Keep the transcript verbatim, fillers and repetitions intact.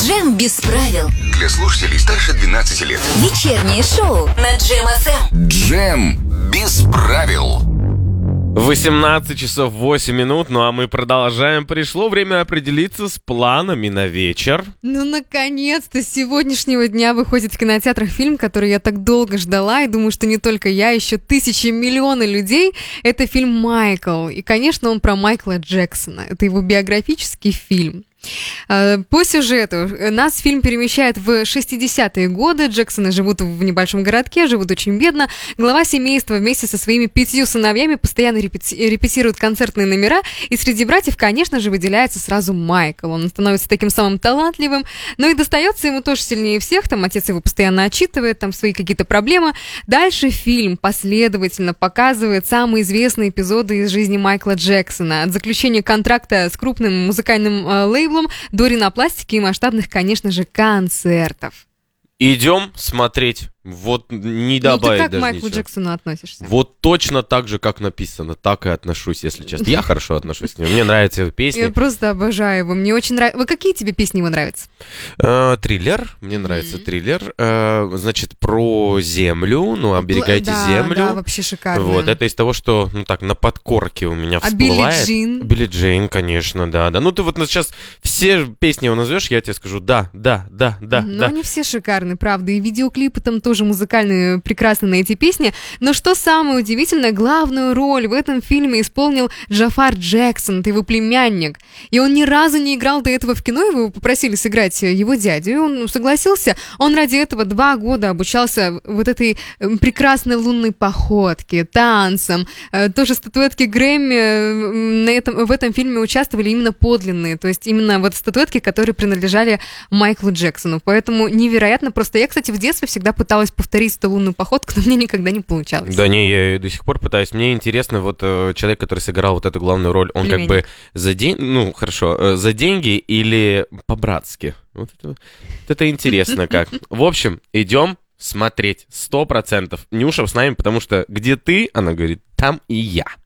Джем без правил. Для слушателей старше двенадцати лет. Вечернее шоу на Джем эф эм. Джем без правил. восемнадцать часов восемь минут, ну а мы продолжаем. Пришло время определиться с планами на вечер. Ну, наконец-то с сегодняшнего дня выходит в кинотеатрах фильм, который я так долго ждала, и думаю, что не только я, еще тысячи, миллионы людей. Это фильм «Майкл». И, конечно, он про Майкла Джексона. Это его биографический фильм. По сюжету нас фильм перемещает в шестидесятые годы. Джексоны живут в небольшом городке, живут очень бедно. Глава семейства вместе со своими пятью сыновьями постоянно репети- репетируют концертные номера. И среди братьев, конечно же, выделяется сразу Майкл. Он становится таким самым талантливым, но и достается ему тоже сильнее всех. Там отец его постоянно отчитывает, там свои какие-то проблемы. Дальше фильм последовательно показывает самые известные эпизоды из жизни Майкла Джексона. От заключения контракта с крупным музыкальным э, лейблом до ринопластики и масштабных, конечно же, концертов. Идем смотреть. Вот не добавить ну, ты как даже к Майклу ничего. Джексону относишься? Вот точно так же, как написано, так и отношусь, если честно. Я хорошо отношусь к нему. Мне нравятся его песни. Я просто обожаю его. Мне очень нравится. Вы какие тебе песни его нравятся? Э, триллер. Мне нравится mm-hmm. триллер. Э, значит, про землю. Ну, оберегайте да, землю. Да, вообще шикарно. Вот, это из того, что, ну так, на подкорке у меня всплывает. А Билли Джин? Билли Джин, конечно, да, да. Ну, ты вот сейчас все песни его назовешь, я тебе скажу, да, да, да, да, ну, да. они все шикарны, правда. И видеоклипы там тоже музыкальные, прекрасно на эти песни. Но что самое удивительное, главную роль в этом фильме исполнил Джафар Джексон, это его племянник. И он ни разу не играл до этого в кино, его попросили сыграть его дядю, и он согласился. Он ради этого два года обучался вот этой прекрасной лунной походке, танцам. Тоже статуэтки Грэмми на этом, в этом фильме участвовали именно подлинные, то есть именно вот статуэтки, которые принадлежали Майклу Джексону. Поэтому невероятно. Просто я, кстати, в детстве всегда пыталась повторить эту лунную походку, но мне никогда не получалось. Да не, я до сих пор пытаюсь. Мне интересно, вот э, человек, который сыграл вот эту главную роль, он Племянник. как бы за деньги, ну хорошо, э, за деньги или по-братски? Вот это, вот это интересно как. В общем, идем смотреть, сто процентов. Нюша с нами, потому что где ты, она говорит, там и я.